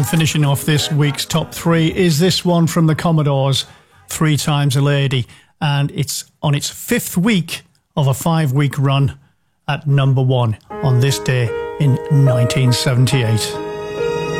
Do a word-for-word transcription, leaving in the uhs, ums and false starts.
And finishing off this week's top three is this one from the Commodores, Three Times a Lady. And it's on its fifth week of a five-week run at number one on this day in nineteen seventy-eight.